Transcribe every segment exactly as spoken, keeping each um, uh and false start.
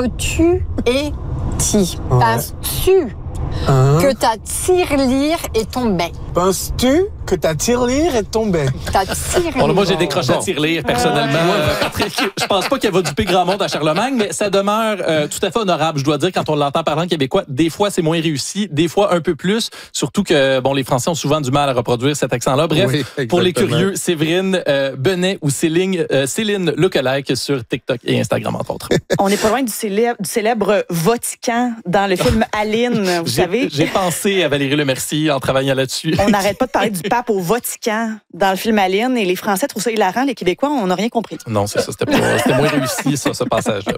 Penses-tu et ti? Ouais. Penses-tu Hein? que ta tirelire est tombée? Penses-tu que ta tirelire est tombée? Ta tirelire. Bon, là, moi, j'ai décroché Bon. à tirelire, personnellement. Euh, Patrick, je pense pas qu'elle va duper grand monde à Charlemagne, mais ça demeure euh, tout à fait honorable, je dois dire, quand on l'entend parlant québécois. Des fois, c'est moins réussi, des fois, un peu plus. Surtout que, bon, les Français ont souvent du mal à reproduire cet accent-là. Bref, Oui, pour les exactement. curieux, Séverine euh, Benet ou Céline, euh, Céline Lookalike sur TikTok et Instagram, entre autres. On n'est pas loin du célèbre, du célèbre Vatican dans le film Aline, vous J'ai- savez. J'ai pensé à Valérie Lemercier en travaillant là-dessus. On n'arrête pas de parler du pape au Vatican dans le film Aline et les Français trouvent ça hilarant, les Québécois, on n'a rien compris. Non, c'est ça, c'était, pas, c'était moins réussi, ça, ce passage-là.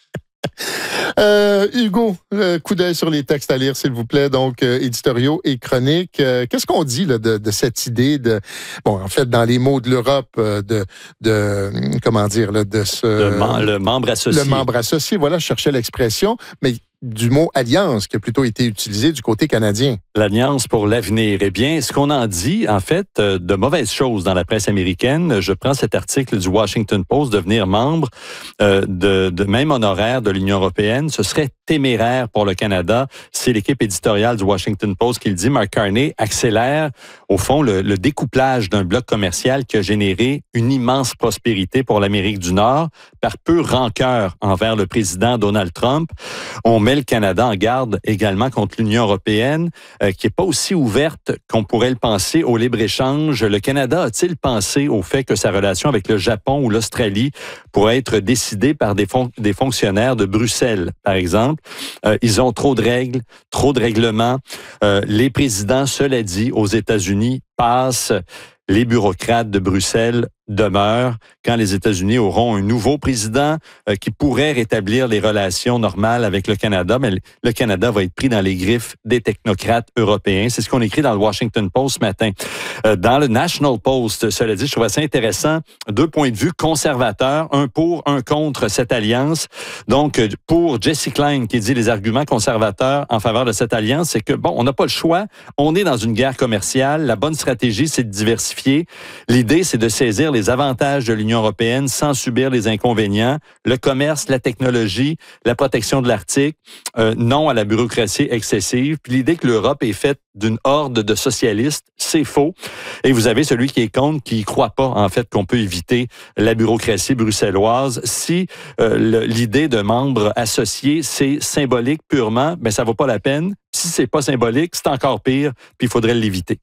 Euh, Hugo, euh, coup d'œil sur les textes à lire, s'il vous plaît, donc euh, éditoriaux et chroniques. Euh, qu'est-ce qu'on dit là, de, de cette idée de, bon, en fait, dans les mots de l'Europe, euh, de, de, comment dire, là, de ce... Le, mem- le membre associé. Le membre associé, voilà, je cherchais l'expression, mais du mot alliance qui a plutôt été utilisé du côté canadien. L'Alliance pour l'avenir. Eh bien, ce qu'on en dit, en fait, euh, de mauvaises choses dans la presse américaine. Je prends cet article du Washington Post, devenir membre euh, de, de même honoraire de l'Union européenne, ce serait téméraire pour le Canada. C'est l'équipe éditoriale du Washington Post qui le dit. Mark Carney accélère, au fond, le, le découplage d'un bloc commercial qui a généré une immense prospérité pour l'Amérique du Nord par peu rancœur envers le président Donald Trump. On met le Canada en garde également contre l'Union européenne, euh, qui n'est pas aussi ouverte qu'on pourrait le penser au libre-échange. Le Canada a-t-il pensé au fait que sa relation avec le Japon ou l'Australie pourrait être décidée par des, fon- des fonctionnaires de Bruxelles, par exemple? Euh, ils ont trop de règles, trop de règlements. Euh, les présidents, cela dit, aux États-Unis, passent. Les bureaucrates de Bruxelles demeurent quand les États-Unis auront un nouveau président euh, qui pourrait rétablir les relations normales avec le Canada, mais le Canada va être pris dans les griffes des technocrates européens. C'est ce qu'on écrit dans le Washington Post ce matin. Euh, dans le National Post, cela dit, je trouve ça intéressant, deux points de vue conservateurs, un pour, un contre cette alliance. Donc, pour Jesse Klein, qui dit les arguments conservateurs en faveur de cette alliance, c'est que, bon, on n'a pas le choix, on est dans une guerre commerciale, la bonne stratégie, c'est de diversifier. L'idée, c'est de saisir les avantages de l'Union européenne sans subir les inconvénients, le commerce, la technologie, la protection de l'Arctique, euh, non à la bureaucratie excessive. Puis l'idée que l'Europe est faite d'une horde de socialistes, c'est faux. Et vous avez celui qui est contre, qui ne croit pas, en fait, qu'on peut éviter la bureaucratie bruxelloise. Si euh, le, l'idée de membres associés, c'est symbolique purement, ben ça vaut pas la peine. Si c'est pas symbolique, c'est encore pire, puis il faudrait l'éviter.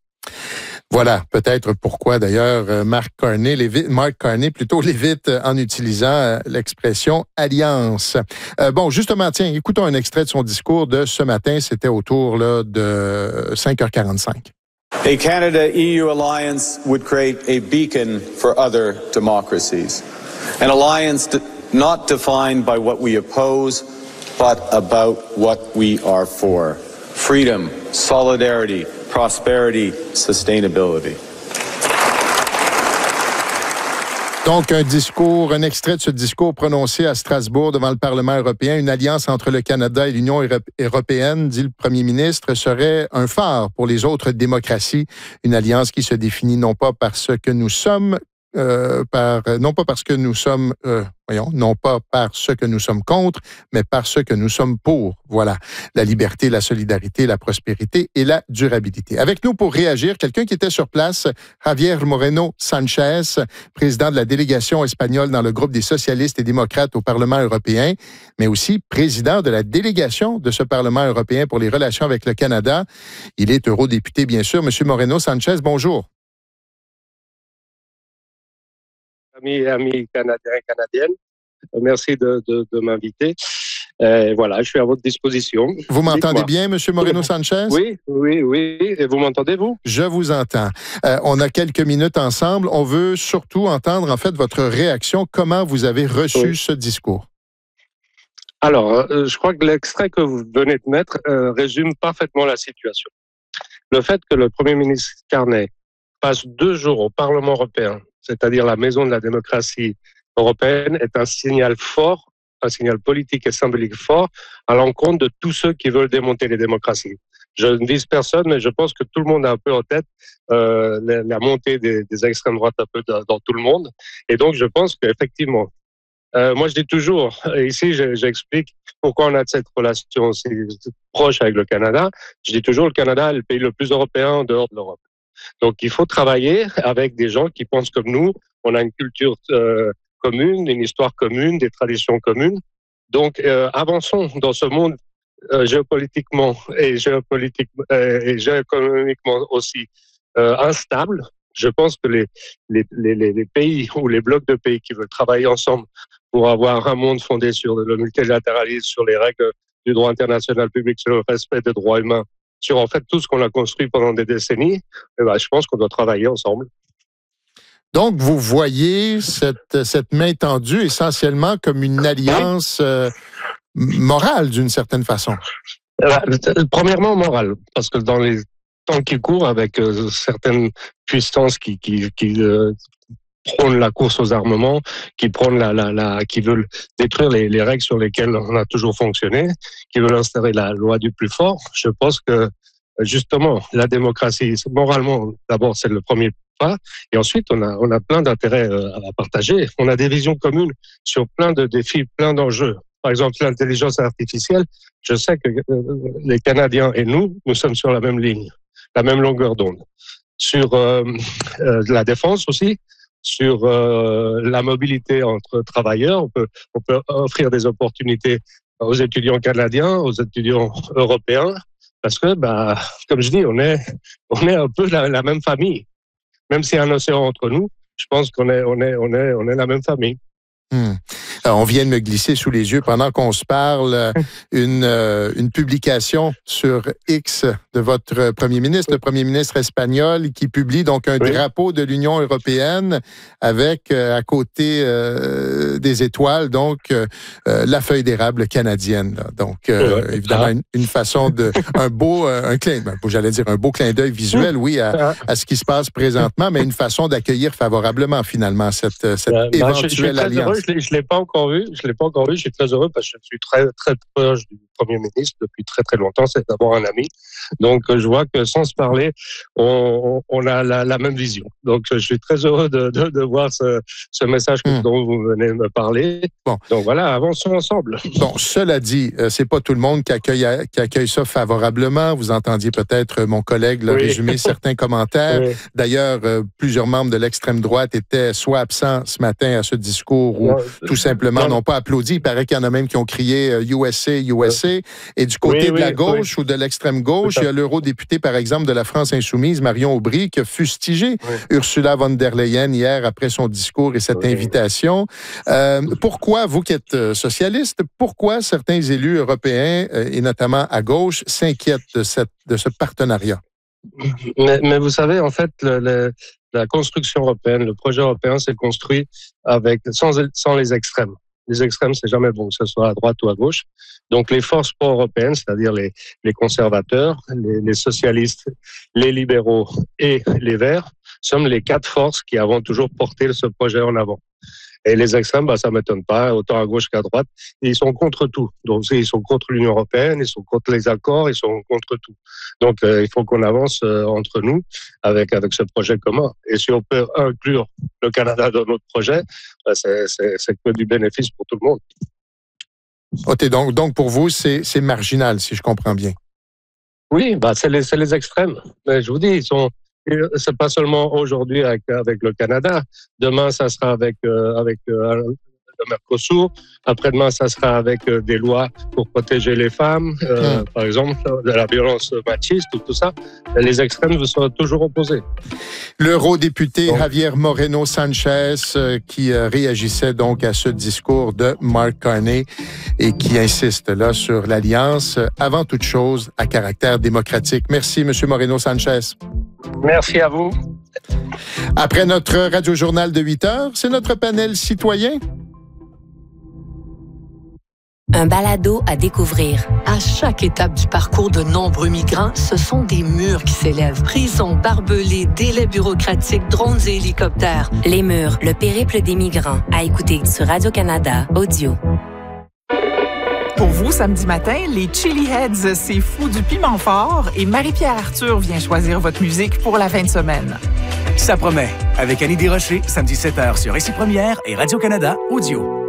Voilà, peut-être pourquoi d'ailleurs Mark Carney, l'évite, Mark Carney plutôt l'évite en utilisant l'expression alliance. Euh, bon, justement, tiens, écoutons un extrait de son discours de ce matin. C'était autour là, de cinq heures quarante-cinq. A Canada-E U alliance would create a beacon for other democracies. An alliance de- not defined by what we oppose, but about what we are for. Freedom, solidarity, prosperity, sustainability. Donc, un discours, un extrait de ce discours prononcé à Strasbourg devant le Parlement européen. Une alliance entre le Canada et l'Union européenne, dit le premier ministre, serait un phare pour les autres démocraties. Une alliance qui se définit non pas par ce que nous sommes, Euh, par, non pas parce que nous sommes, euh, voyons, non pas par ce que nous sommes contre, mais par ce que nous sommes pour. Voilà, la liberté, la solidarité, la prospérité et la durabilité. Avec nous pour réagir, quelqu'un qui était sur place, Javier Moreno Sanchez, président de la délégation espagnole dans le groupe des socialistes et démocrates au Parlement européen, mais aussi président de la délégation de ce Parlement européen pour les relations avec le Canada. Il est eurodéputé, bien sûr. Monsieur Moreno Sanchez, bonjour. Amis, amis canadiens et canadiennes, merci de, de, de m'inviter. Euh, voilà, je suis à votre disposition. Vous m'entendez Dites-moi. bien, M. Moreno Sanchez? Oui, oui, oui. Et vous m'entendez, vous? Je vous entends. Euh, on a quelques minutes ensemble. On veut surtout entendre, en fait, votre réaction. Comment vous avez reçu oui. ce discours? Alors, euh, je crois que l'extrait que vous venez de mettre euh, résume parfaitement la situation. Le fait que le Premier ministre Carney passe deux jours au Parlement européen, c'est-à-dire la maison de la démocratie européenne, est un signal fort, un signal politique et symbolique fort à l'encontre de tous ceux qui veulent démonter les démocraties. Je ne vise personne, mais je pense que tout le monde a un peu en tête euh, la, la montée des, des extrêmes droites un peu dans, dans tout le monde. Et donc, je pense qu'effectivement, Euh, moi, je dis toujours, et ici, je, j'explique pourquoi on a cette relation aussi proche avec le Canada. Je dis toujours, le Canada est le pays le plus européen en dehors de l'Europe. Donc, il faut travailler avec des gens qui pensent comme nous. On a une culture euh, commune, une histoire commune, des traditions communes. Donc, euh, avançons dans ce monde euh, géopolitiquement et, géopolitique, euh, et géoéconomiquement aussi euh, instable. Je pense que les, les, les, les pays ou les blocs de pays qui veulent travailler ensemble pour avoir un monde fondé sur le multilatéralisme, sur les règles du droit international public, sur le respect des droits humains, sur en fait tout ce qu'on a construit pendant des décennies, eh ben, je pense qu'on doit travailler ensemble. Donc, vous voyez cette, cette main tendue essentiellement comme une alliance euh, morale, d'une certaine façon. Euh, premièrement, morale, parce que dans les temps qui courent, avec euh, certaines puissances qui, qui, qui euh, prônent la course aux armements, qui prônent la, la, la, qui veulent détruire les, les règles sur lesquelles on a toujours fonctionné, qui veulent instaurer la loi du plus fort, je pense que justement, la démocratie, moralement, d'abord, c'est le premier pas. Et ensuite, on a, on a plein d'intérêts à partager. On a des visions communes sur plein de défis, plein d'enjeux. Par exemple, l'intelligence artificielle, je sais que les Canadiens et nous, nous sommes sur la même ligne, la même longueur d'onde. Sur euh, euh, la défense aussi, sur euh, la mobilité entre travailleurs, on peut, on peut offrir des opportunités aux étudiants canadiens, aux étudiants européens, parce que, bah, comme je dis, on est, on est un peu la, la même famille. Même s'il y a un océan entre nous, je pense qu'on est, on est, on est, on est la même famille. Hmm. Alors, on vient de me glisser sous les yeux pendant qu'on se parle une, euh, une publication sur X de votre premier ministre, le premier ministre espagnol, qui publie donc un oui. drapeau de l'Union européenne avec euh, à côté euh, des étoiles, donc euh, la feuille d'érable canadienne. Là. Donc, euh, oui. évidemment, une, une façon de un beau, un clin, ben, j'allais dire un beau clin d'œil visuel, oui, à, à ce qui se passe présentement, mais une façon d'accueillir favorablement finalement cette, cette ben, éventuelle ben, je, je alliance. Je ne l'ai pas encore vu. Je l'ai pas encore vu. Je suis très heureux parce que je suis très, très proche du Premier ministre depuis très, très longtemps. C'est d'abord un ami. Donc, je vois que sans se parler, on, on a la, la même vision. Donc, je suis très heureux de, de, de voir ce, ce message que, mmh. dont vous venez de me parler. Bon. Donc, voilà, avançons ensemble. Bon, cela dit, c'est pas tout le monde qui accueille, qui accueille ça favorablement. Vous entendiez peut-être mon collègue là, oui. résumer certains commentaires. Oui. D'ailleurs, euh, plusieurs membres de l'extrême droite étaient soit absents ce matin à ce discours ou ouais. tout simplement n'ont pas applaudi. Il paraît qu'il y en a même qui ont crié euh, U S A, U S A. Et du côté oui, de la oui, gauche oui. ou de l'extrême gauche, il y a l'eurodéputé, par exemple, de la France insoumise, Marion Aubry, qui a fustigé oui. Ursula von der Leyen hier après son discours et cette oui. invitation. Euh, pourquoi, vous qui êtes socialiste, pourquoi certains élus européens, euh, et notamment à gauche, s'inquiètent de, cette, de ce partenariat? Mais, mais vous savez, en fait, le, le, la construction européenne, le projet européen s'est construit avec, sans, sans les extrêmes. Les extrêmes, c'est jamais bon, que ce soit à droite ou à gauche. Donc, les forces pro-européennes, c'est-à-dire les, les conservateurs, les, les socialistes, les libéraux et les verts, sommes les quatre forces qui avons toujours porté ce projet en avant. Et les extrêmes, bah, ça m'étonne pas, autant à gauche qu'à droite. Et ils sont contre tout. Donc, ils sont contre l'Union européenne, ils sont contre les accords, ils sont contre tout. Donc, euh, il faut qu'on avance euh, entre nous avec, avec ce projet commun. Et si on peut inclure le Canada dans notre projet, bah, c'est, c'est, c'est que du bénéfice pour tout le monde. OK, donc, donc pour vous, c'est, c'est marginal, si je comprends bien. Oui, bah, c'est les, c'est les extrêmes. Mais je vous dis, ils sont... C'est pas seulement aujourd'hui avec, avec le Canada. Demain, ça sera avec, euh, avec euh, le Mercosur. Après-demain, ça sera avec euh, des lois pour protéger les femmes, euh, mmh. par exemple, de la violence machiste, tout, tout ça. Les extrêmes vous seront toujours opposés. L'eurodéputé donc. Javier Moreno Sanchez euh, qui euh, réagissait donc à ce discours de Mark Carney et qui insiste là sur l'alliance, euh, avant toute chose, à caractère démocratique. Merci, M. Moreno Sanchez. Merci à vous. Après notre radio-journal de huit heures, c'est notre panel citoyen. Un balado à découvrir. À chaque étape du parcours de nombreux migrants, ce sont des murs qui s'élèvent. Prisons, barbelés, délais bureaucratiques, drones et hélicoptères. Les murs, le périple des migrants. À écouter sur Radio-Canada Audio. Pour vous, samedi matin, les Chili Heads, c'est fou du piment fort et Marie-Pierre Arthur vient choisir votre musique pour la fin de semaine. Ça promet. Avec Annie Desrochers, samedi sept heures sur Ici Première et Radio-Canada Audio.